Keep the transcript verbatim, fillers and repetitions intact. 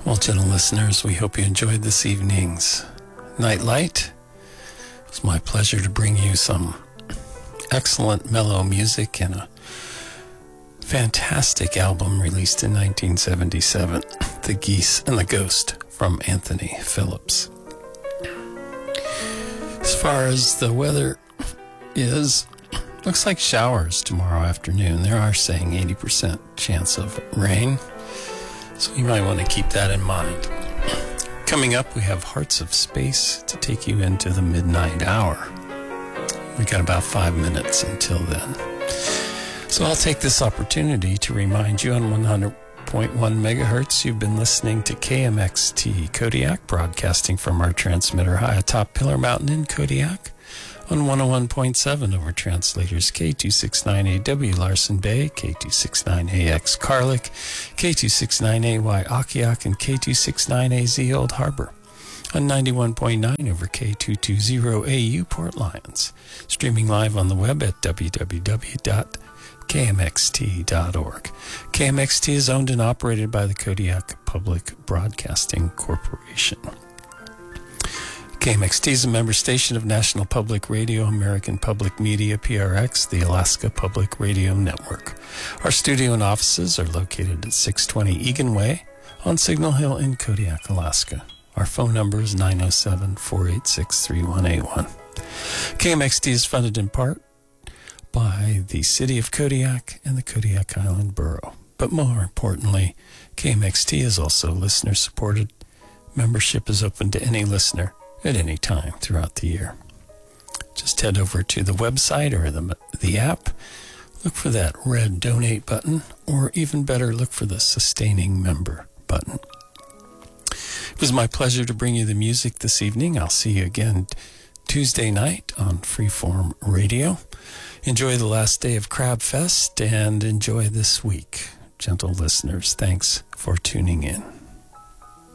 Well, gentle listeners, we hope you enjoyed this evening's Night Light. It was my pleasure to bring you some excellent mellow music and a fantastic album released in nineteen seventy-seven, The Geese and the Ghost from Anthony Phillips. As far as the weather is, looks like showers tomorrow afternoon. They are saying eighty percent chance of rain, so you might want to keep that in mind. Coming up, we have Hearts of Space to take you into the midnight hour. We got about five minutes until then. So I'll take this opportunity to remind you on one hundred point one megahertz, you've been listening to K M X T Kodiak, broadcasting from our transmitter high atop Pillar Mountain in Kodiak. On one oh one point seven over translators K two sixty-nine A W Larson Bay, K two sixty-nine A X Carlick, K two sixty-nine A Y Akiak, and K two sixty-nine A Z Old Harbor. On ninety-one point nine over K two twenty A U Port Lions. Streaming live on the web at w w w dot k m x t dot org. K M X T is owned and operated by the Kodiak Public Broadcasting Corporation. K M X T is a member station of National Public Radio, American Public Media, P R X, the Alaska Public Radio Network. Our studio and offices are located at six twenty Egan Way on Signal Hill in Kodiak, Alaska. Our phone number is nine oh seven, four eight six, three one eight one. K M X T is funded in part by the City of Kodiak and the Kodiak Island Borough. But more importantly, K M X T is also listener-supported. Membership is open to any listener at any time throughout the year. Just head over to the website or the, the app, look for that red donate button, or even better, look for the sustaining member button. It was my pleasure to bring you the music this evening. I'll see you again Tuesday night on Freeform Radio. Enjoy the last day of Crab Fest and enjoy this week. Gentle listeners, thanks for tuning in.